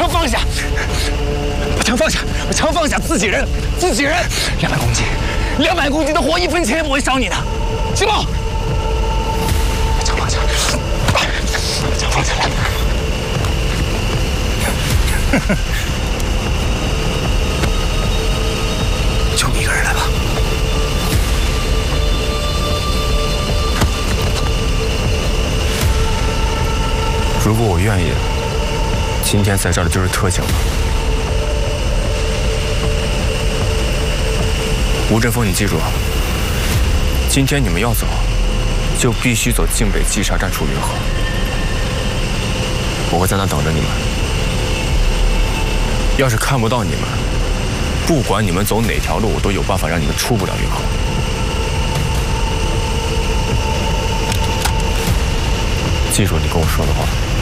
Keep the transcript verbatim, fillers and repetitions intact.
枪放下！把枪放下！把枪放下！自己人，自己人！两百公斤，两百公斤的货，一分钱也不会少你的。去报！把枪放下！把枪放下来！就你一个人来吧。 如果我愿意，今天在这儿的就是特警了。吴振峰，你记住，今天你们要走，就必须走晋北稽查站出运河。我会在那等着你们。要是看不到你们，不管你们走哪条路，我都有办法让你们出不了运河。记住你跟我说的话。